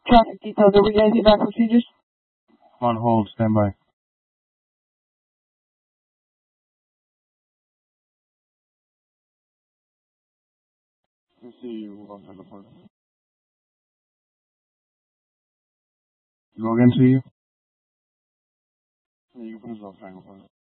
Traffic details, are we getting feedback procedures? On hold, stand by. Let's see you outside the park. Go again, see you? Yeah, you can put us outside the park.